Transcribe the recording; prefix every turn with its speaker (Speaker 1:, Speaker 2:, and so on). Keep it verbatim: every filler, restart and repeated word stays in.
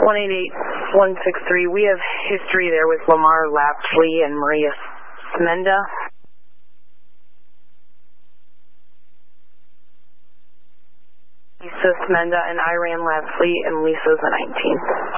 Speaker 1: one eight eight one six three, we have history there with Lamar Lapsley and Maria Smenda. Lisa Smenda and Iran Lapsley, and Lisa's the nineteenth.